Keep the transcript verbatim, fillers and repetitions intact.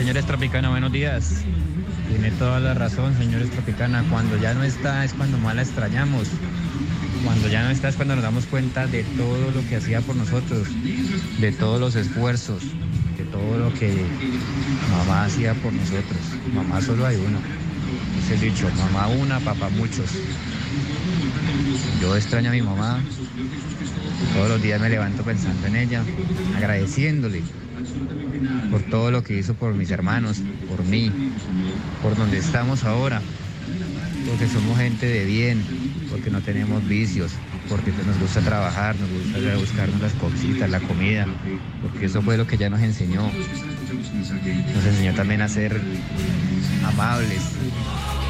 señores Tropicana, buenos días. Tiene toda la razón, señores Tropicana. Cuando ya no está es cuando más la extrañamos. Cuando ya no está es cuando nos damos cuenta de todo lo que hacía por nosotros, de todos los esfuerzos, de todo lo que mamá hacía por nosotros. Mamá solo hay uno. Es el dicho, mamá una, papá muchos. Yo extraño a mi mamá. Todos los días me levanto pensando en ella, agradeciéndole por todo lo que hizo por mis hermanos, por mí, por donde estamos ahora, porque somos gente de bien, porque no tenemos vicios, porque nos gusta trabajar, nos gusta buscarnos las cositas, la comida, porque eso fue lo que ella nos enseñó. Nos enseñó también a ser amables,